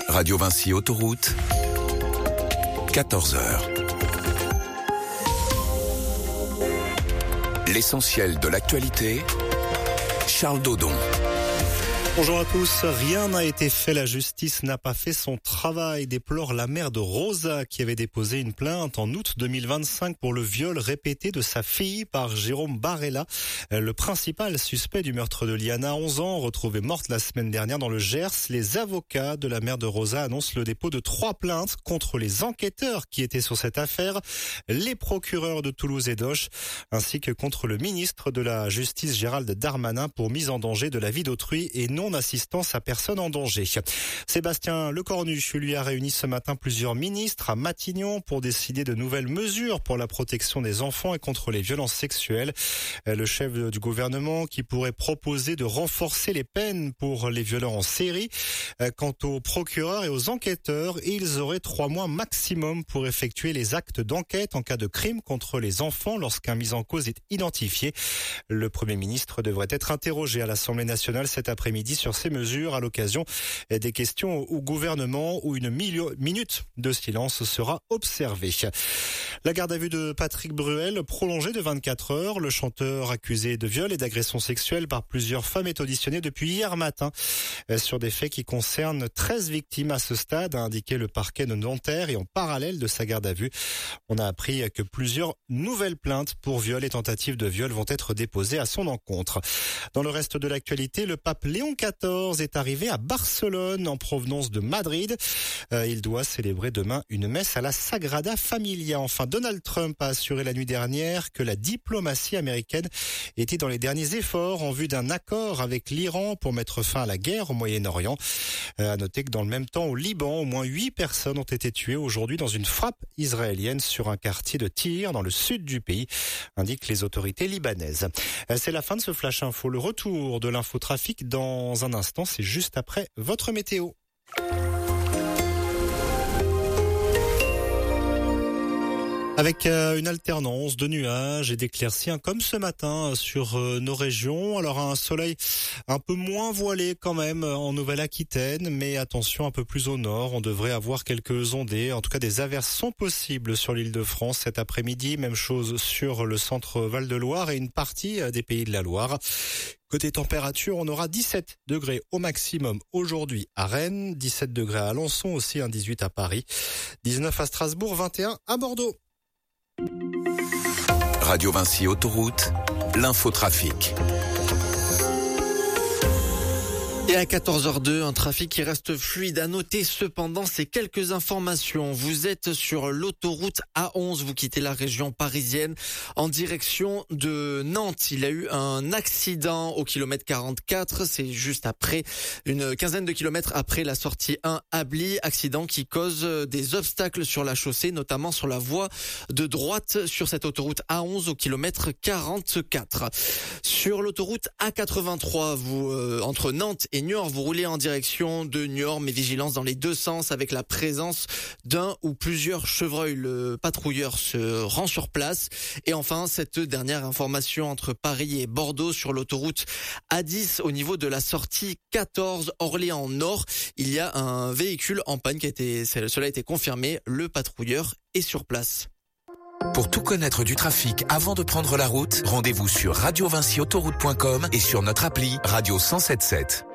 Radio Vinci Autoroute, 14h. L'essentiel de l'actualité, Charles Dodon. Bonjour à tous. Rien n'a été fait. La justice n'a pas fait son travail, déplore la mère de Rosa qui avait déposé une plainte en août 2025 pour le viol répété de sa fille par Jérôme Barella, le principal suspect du meurtre de Liana, 11 ans, retrouvée morte la semaine dernière dans le Gers. Les avocats de la mère de Rosa annoncent le dépôt de 3 plaintes contre les enquêteurs qui étaient sur cette affaire, les procureurs de Toulouse et d'Auch, ainsi que contre le ministre de la Justice Gérald Darmanin pour mise en danger de la vie d'autrui et non-assistance à personne en danger. Sébastien Lecornu lui a réuni ce matin plusieurs ministres à Matignon pour décider de nouvelles mesures pour la protection des enfants et contre les violences sexuelles. Le chef du gouvernement qui pourrait proposer de renforcer les peines pour les violeurs en série. Quant aux procureurs et aux enquêteurs, ils auraient 3 mois maximum pour effectuer les actes d'enquête en cas de crime contre les enfants lorsqu'un mis en cause est identifié. Le Premier ministre devrait être interrogé à l'Assemblée nationale cet après-midi sur ces mesures à l'occasion des questions au gouvernement où une minute de silence sera observée. La garde à vue de Patrick Bruel prolongée de 24 heures. Le chanteur accusé de viol et d'agression sexuelle par plusieurs femmes est auditionné depuis hier matin sur des faits qui concernent 13 victimes à ce stade, a indiqué le parquet de Nanterre. Et en parallèle de sa garde à vue, on a appris que plusieurs nouvelles plaintes pour viol et tentative de viol vont être déposées à son encontre. Dans le reste de l'actualité, le pape Léon XIV est arrivé à Barcelone en provenance de Madrid. Il doit célébrer demain une messe à la Sagrada Familia. Enfin, Donald Trump a assuré la nuit dernière que la diplomatie américaine était dans les derniers efforts en vue d'un accord avec l'Iran pour mettre fin à la guerre au Moyen-Orient. À noter que dans le même temps, au Liban, au moins 8 personnes ont été tuées aujourd'hui dans une frappe israélienne sur un quartier de Tyr dans le sud du pays, indiquent les autorités libanaises. C'est la fin de ce Flash Info. Le retour de l'infotrafic dans un instant, c'est juste après votre météo. Avec une alternance de nuages et d'éclaircies, comme ce matin sur nos régions. Alors un soleil un peu moins voilé quand même en Nouvelle-Aquitaine, mais attention un peu plus au nord, on devrait avoir quelques ondées. En tout cas, des averses sont possibles sur l'Île-de-France cet après-midi. Même chose sur le centre Val-de-Loire et une partie des Pays de la Loire. Côté température, on aura 17 degrés au maximum aujourd'hui à Rennes, 17 degrés à Alençon aussi, 18 à Paris, 19 à Strasbourg, 21 à Bordeaux. Radio Vinci Autoroute, l'infotrafic. Et à 14h02, un trafic qui reste fluide. À noter cependant ces quelques informations. Vous êtes sur l'autoroute A11, vous quittez la région parisienne en direction de Nantes. Il y a eu un accident au kilomètre 44, c'est juste après, une quinzaine de kilomètres après la sortie 1 Ably. Accident qui cause des obstacles sur la chaussée, notamment sur la voie de droite sur cette autoroute A11 au kilomètre 44. Sur l'autoroute A83, vous entre Nantes et Niort, vous roulez en direction de Niort, mais vigilance dans les deux sens avec la présence d'un ou plusieurs chevreuils. Le patrouilleur se rend sur place. Et enfin, cette dernière information entre Paris et Bordeaux sur l'autoroute A10 au niveau de la sortie 14 Orléans Nord. Il y a un véhicule en panne cela a été confirmé. Le patrouilleur est sur place. Pour tout connaître du trafic avant de prendre la route, rendez-vous sur radiovinciautoroute.com et sur notre appli Radio 107.7.